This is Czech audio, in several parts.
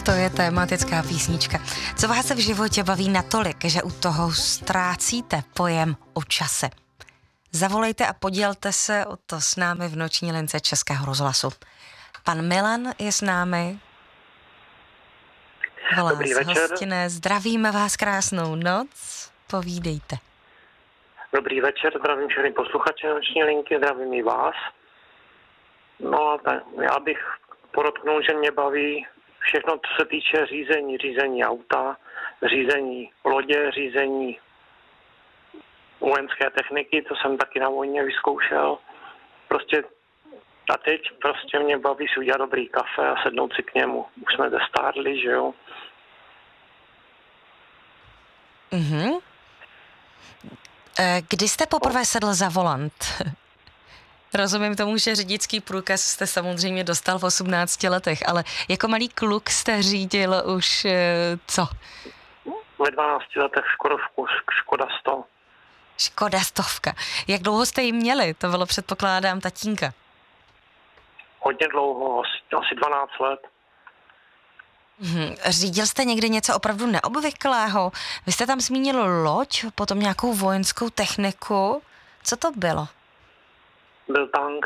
To je tematická písnička. Co vás se v životě baví natolik, že u toho ztrácíte pojem o čase? Zavolejte a podělte se o to s námi v noční lince Českého rozhlasu. Pan Milan je s námi. Volá Dobrý večer. Hostinné. Zdravíme vás, krásnou noc. Povídejte. Dobrý večer, zdravím všechny posluchače noční linky, zdravím i vás. No a já bych podotknul, že mě baví všechno, co se týče řízení auta, řízení lodě, řízení vojenské techniky, to jsem taky na vojně vyzkoušel. A teď mě baví si udělat dobrý kafe a sednout si k němu. Už jsme zestárli, že jo. Mhm. Kdy jste poprvé sedl za volant? Rozumím tomu, že řidičský průkaz jste samozřejmě dostal v 18 letech, ale jako malý kluk jste řídil už co? Ve 12 letech Škoda 100. Škoda 100. Jak dlouho jste ji měli? To bylo, předpokládám, tatínka. Hodně dlouho, asi 12 let. Řídil jste někdy něco opravdu neobvyklého? Vy jste tam zmínil loď, potom nějakou vojenskou techniku. Co to bylo? Byl tank.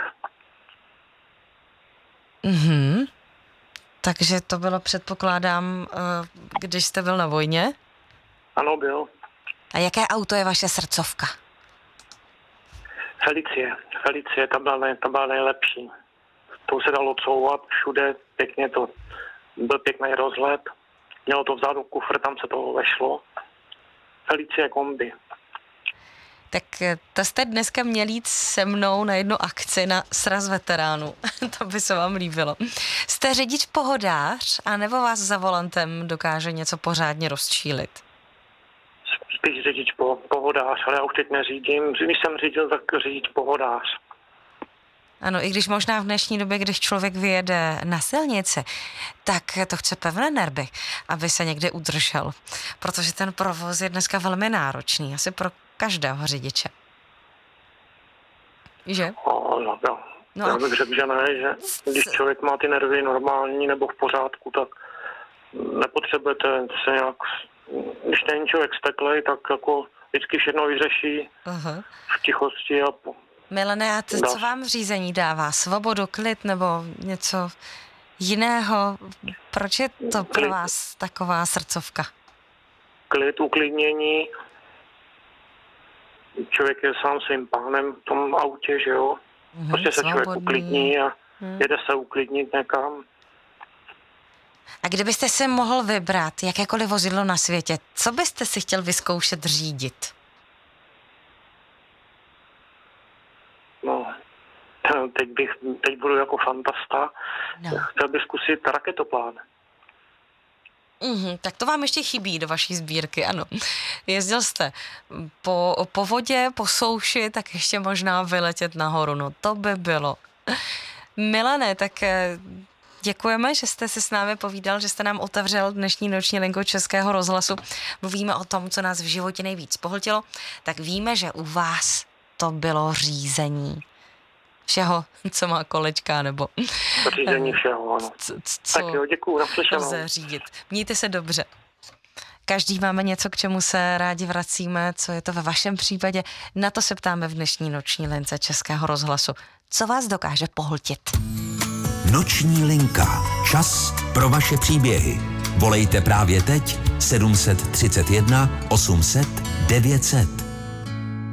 Takže to bylo, předpokládám, když jste byl na vojně? Ano, byl. A jaké auto je vaše srdcovka? Felicie, ta byla nejlepší. To se dalo couvat všude, pěkně to, byl pěkný rozhled. Mělo to vzadu kufr, tam se toho vešlo. Felicie kombi. Tak to jste dneska měli jít se mnou na jednu akci na sraz veteránů. To by se vám líbilo. Jste řidič pohodář, anebo vás za volantem dokáže něco pořádně rozčílit? Spíš řidič pohodář, ale já už teď neřídím. Když jsem řídil, tak řidič pohodář. Ano, i když možná v dnešní době, když člověk vyjede na silnici, tak to chce pevné nervy, aby se někde udržel. Protože ten provoz je dneska velmi náročný, asi pro každého řidiče. Že? No, já bych řekl, že ne, že když člověk má ty nervy normální nebo v pořádku, tak nepotřebujete se nějak, když není člověk steklej, tak jako vždycky všechno vyřeší v tichosti a Milane, a co vám řízení dává? Svobodu, klid nebo něco jiného? Proč je to pro vás taková srdcovka? Klid, uklidnění. Člověk je sám svým pánem v tom autě, že jo? Prostě se člověk uklidní a jede se uklidnit někam. A kdybyste si mohl vybrat jakékoliv vozidlo na světě, co byste si chtěl vyzkoušet řídit? No, teď budu jako fantasta. No. Chtěl bych zkusit raketoplán. Tak to vám ještě chybí do vaší sbírky, ano. Jezdil jste po vodě, po souši, tak ještě možná vyletět nahoru, no to by bylo. Milane, tak děkujeme, že jste si s námi povídal, že jste nám otevřel dnešní noční linku Českého rozhlasu. Mluvíme o tom, co nás v životě nejvíc pohltilo, tak víme, že u vás to bylo řízení všeho, co má kolečka, nebo... Řízení všeho, ano. Tak jo, děkuju, naslyšenou. Lze řídit. Mějte se dobře. Každý máme něco, k čemu se rádi vracíme, co je to ve vašem případě. Na to se ptáme v dnešní noční lince Českého rozhlasu. Co vás dokáže pohltit? Noční linka. Čas pro vaše příběhy. Volejte právě teď 731 800 900.